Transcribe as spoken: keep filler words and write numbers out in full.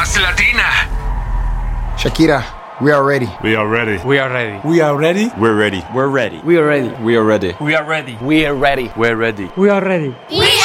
más latina. Shakira, we are ready. We are ready. We are ready. We are ready. We're ready. We're ready. We are ready. We are ready. We are ready. We are ready. We're ready. We are ready. We